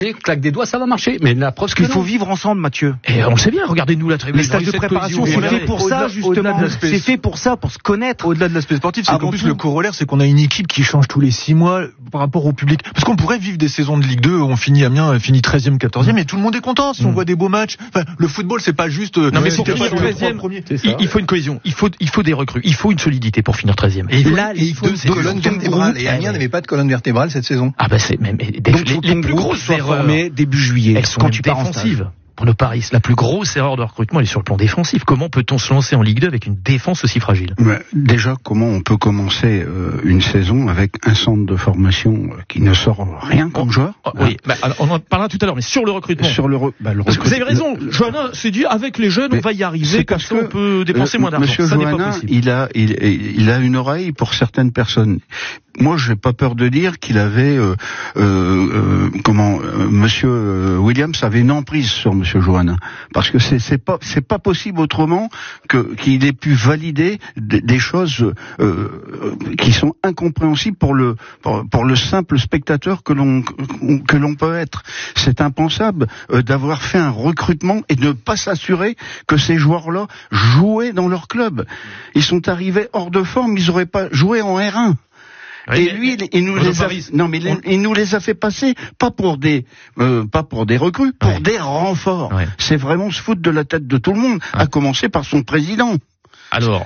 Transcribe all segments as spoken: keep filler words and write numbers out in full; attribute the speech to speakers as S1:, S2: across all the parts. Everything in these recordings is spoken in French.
S1: claque des doigts, ça va marcher. Mais la preuve
S2: qu'il faut vivre ensemble, Mathieu.
S3: Et on le sait bien, regardez-nous la tribune.
S2: Les stages de préparation, c'est fait pour ça, justement. C'est fait pour ça, pour se connaître.
S4: Au-delà de l'aspect sportif, c'est qu'en plus, le corollaire, c'est qu'on a une équipe qui change tous les six mois par rapport au public. Parce qu'on pourrait vivre des saisons de Ligue deux, on finit Amiens, finit treizième, quatorzième, et tout le monde est content si on voit des beaux matchs. Enfin, le football, c'est pas juste.
S3: Non, mais pour finir treizième, il faut une cohésion, il faut, il faut des recrues, il faut une solidité pour finir treizième.
S5: Et là, il faut une colonne vertébrale. Et Amiens n'avait pas de colonne vertébrale cette saison.
S3: Ah bah c'est même les plus grosses erreurs début juillet. Elles sont quand tu pars en stage. Pour ne pas risquer. La plus grosse erreur de recrutement, elle est sur le plan défensif. Comment peut-on se lancer en Ligue deux avec une défense aussi fragile ?
S6: Mais déjà, comment on peut commencer euh, une saison avec un centre de formation qui ne sort rien comme oh, joueur
S3: oh, Oui, bah, on en parlera tout à l'heure, mais sur le recrutement.
S6: Sur le, re, bah, le
S3: Parce que vous avez raison, le, Johanna s'est dit, avec les jeunes, on va y arriver, comme ça on peut dépenser
S6: euh,
S3: moins d'argent.
S6: Monsieur
S3: ça
S6: Johanna,
S3: n'est pas possible.
S6: il a, il, il a une oreille pour certaines personnes. Moi, j'ai pas peur de dire qu'il avait, euh, euh, euh, comment, euh, Monsieur Williams avait une emprise sur Monsieur Johanna, parce que c'est, c'est pas, c'est pas possible autrement que qu'il ait pu valider des, des choses euh, qui sont incompréhensibles pour le, pour, pour le simple spectateur que l'on que l'on peut être. C'est impensable euh, d'avoir fait un recrutement et de ne pas s'assurer que ces joueurs-là jouaient dans leur club. Ils sont arrivés hors de forme, ils auraient pas joué en R un. Oui, et lui, il, il nous les a, non mais on... il nous les a fait passer pas pour des, euh, pas pour des recrues, pour ouais. des renforts. Ouais. C'est vraiment se foutre de la tête de tout le monde, ouais. à commencer par son président.
S3: Alors,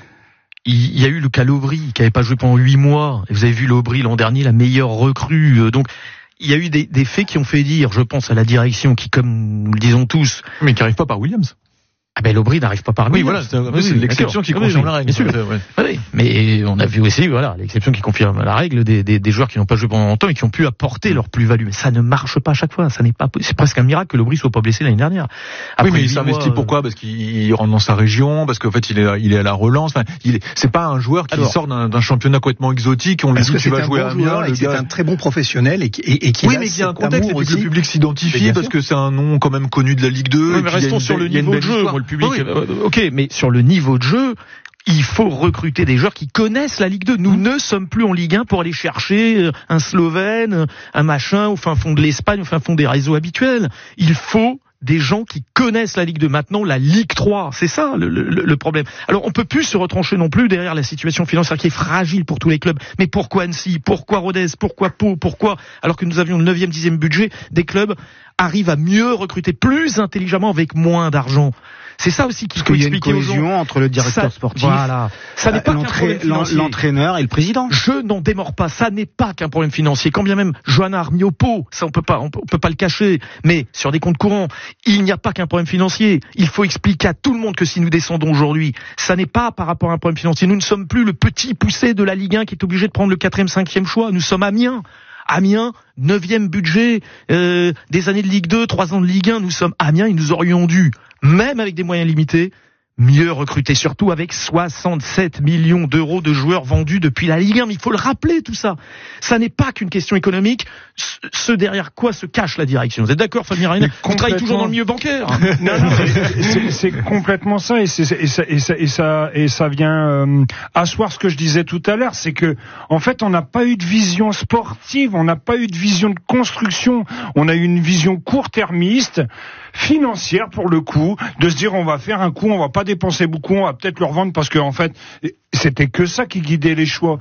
S3: il y a eu le cas Lobry qui avait pas joué pendant huit mois. Et vous avez vu Lobry l'an dernier, la meilleure recrue. Donc, il y a eu des, des faits qui ont fait dire, je pense à la direction qui, comme nous le disons tous,
S4: mais qui n'arrive pas par Williams.
S3: Ah ben l'Aubry n'arrive pas par lui.
S4: Oui, voilà, c'est, oui, c'est l'exception qui confirme oui, oui, la règle.
S3: Bien sûr. Ouais. Oui, mais on a vu aussi, voilà, l'exception qui confirme la règle des, des, des joueurs qui n'ont pas joué pendant longtemps et qui ont pu apporter leur plus-value. Mais ça ne marche pas à chaque fois. Ça n'est pas, c'est presque un miracle que l'Aubry soit pas blessé l'année dernière.
S4: Après, oui, mais il s'investit mois, pourquoi ? Parce qu'il rentre dans sa région, parce qu'en fait, il est, il est à la relance. Enfin, il est, c'est pas un joueur qui Alors, sort d'un, d'un championnat complètement exotique. On lui dit que tu vas jouer à Amiens.
S5: C'est un très bon professionnel et qui, et, et qui
S4: oui, mais il y a un contexte et que le public s'identifie parce que c'est un nom quand même connu de la Ligue deux.
S3: Oui, mais restons sur le niveau de jeu, le public. Ok, mais sur le niveau de jeu, il faut recruter des joueurs qui connaissent la Ligue deux. Nous mmh. ne sommes plus en Ligue un pour aller chercher un Slovène, un machin au fin fond de l'Espagne, au fin fond des réseaux habituels. Il faut des gens qui connaissent la Ligue deux. Maintenant, la Ligue trois, c'est ça le, le, le problème. Alors, on peut plus se retrancher non plus derrière la situation financière qui est fragile pour tous les clubs. Mais pourquoi Annecy ? Pourquoi Rodez ? Pourquoi Pau ? Pourquoi, alors que nous avions le neuvième, dixième budget, des clubs arrivent à mieux recruter plus intelligemment avec moins d'argent ? C'est ça aussi qu'il faut expliquer aux gens.
S2: Il y a une cohésion entre le directeur
S3: ça,
S2: sportif,
S3: voilà. Ça n'est pas
S2: l'entrée, l'entraîneur et le président.
S3: Je n'en démords pas. Ça n'est pas qu'un problème financier. Quand bien même Johanna a remis au pot, ça on peut pas, on peut, on peut pas le cacher. Mais sur des comptes courants, il n'y a pas qu'un problème financier. Il faut expliquer à tout le monde que si nous descendons aujourd'hui, ça n'est pas par rapport à un problème financier. Nous ne sommes plus le petit poussé de la Ligue un qui est obligé de prendre le quatrième, cinquième choix. Nous sommes Amiens. Amiens, neuvième budget, euh, des années de Ligue deux, trois ans de Ligue un, nous sommes Amiens, et nous aurions dû, même avec des moyens limités, mieux recruter, surtout avec soixante-sept millions d'euros de joueurs vendus depuis la Ligue un. Mais il faut le rappeler, tout ça. Ça n'est pas qu'une question économique. Ce derrière quoi se cache la direction. Vous êtes d'accord, Fabien Reyna ? Vous travaillez toujours dans le milieu bancaire.
S7: Non, non, c'est, c'est, c'est complètement ça, et, c'est, et, ça, et, ça, et, ça, et ça vient euh, asseoir ce que je disais tout à l'heure, c'est que, en fait, on n'a pas eu de vision sportive, on n'a pas eu de vision de construction, on a eu une vision court-termiste, financière pour le coup, de se dire on va faire un coup, on va pas dépenser beaucoup, on va peut-être le revendre parce que en fait c'était que ça qui guidait les choix.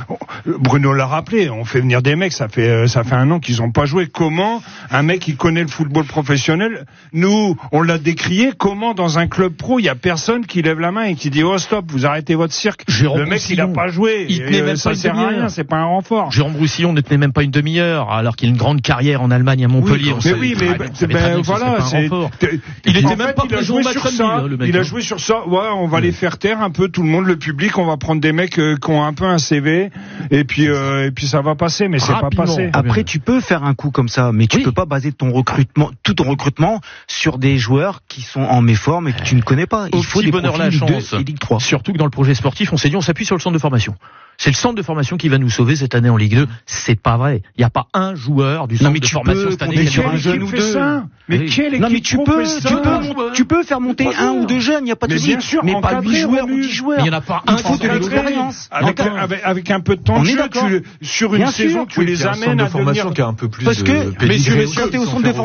S7: Bruno l'a rappelé, on fait venir des mecs, ça fait ça fait un an qu'ils ont pas joué. Comment un mec qui connaît le football professionnel, nous on l'a décrié, comment dans un club pro il y a personne qui lève la main et qui dit oh stop, vous arrêtez votre cirque. Jérôme le mec Roussillon, il a pas joué,
S3: il tenait même
S7: ça
S3: pas
S7: sert à rien, c'est pas un renfort.
S3: Jérôme Roussillon ne tenait même pas une demi-heure alors qu'il a une grande carrière en Allemagne à Montpellier.
S7: Oui, mais oui, mais ben, ben, voilà, c'est
S3: il était
S7: en
S3: même
S7: fait,
S3: pas
S7: il a joué sur
S3: samedi,
S7: ça.
S3: Le mec,
S7: il a
S3: hein.
S7: joué sur ça. Ouais, on va mmh. les faire taire un peu tout le monde, le public. On va prendre des mecs euh, qui ont un peu un C V et puis euh, et puis ça va passer. Mais c'est
S3: Rapidement.
S7: pas passé.
S2: Après, tu peux faire un coup comme ça, mais tu oui. peux pas baser ton recrutement, tout ton recrutement sur des joueurs qui sont en méforme et que tu ne connais pas. Il
S3: Au
S2: faut
S3: petit
S2: des
S3: bonheur la chance.
S2: Et Ligue trois.
S3: Surtout que dans le projet sportif, on s'est dit on s'appuie sur le centre de formation. C'est le centre de formation qui va nous sauver cette année en Ligue deux. C'est pas vrai. Il n'y a pas un joueur du centre
S2: non,
S3: de formation cette année
S7: qui a un jeune ou deux. Ça mais oui. quelle équipe
S2: non, mais tu peux, tu peux, tu peux faire monter un ou deux jeunes, il n'y a pas de souci. Mais pas huit joueurs ou dix joueurs.
S3: Il n'y en a pas un.
S2: Il faut de l'expérience.
S7: Avec, avec, avec un peu de temps de jeu, tu, sur une
S2: Bien
S7: saison,
S2: sûr.
S7: tu oui, les amènes à
S4: devenir... qui a un peu plus parce que,
S7: messieurs, messieurs,